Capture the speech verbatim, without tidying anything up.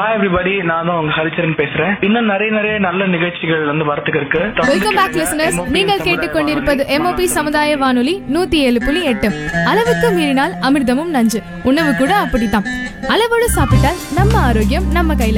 Hi everybody, நான் தான் உங்க ஹரிச்சரன் பேசுறேன். இன்னும் நிறைய நிறைய நல்ல நிகழ்ச்சிகள் வந்து வரத்துக்கு இருக்கு. Welcome back listeners. நீங்கள் கேட்டுக்கொண்டிருப்பது எம்ஓபி சமுதாய வானொலி நூத்தி ஏழு புள்ளி எட்டு. அளவுக்கு மீறினால் அமிர்தமும் நஞ்சு. உணவு கூட அப்படித்தான். அளவோடு சாப்பிட்டால் நம்ம ஆரோக்கியம் நம்ம கையில.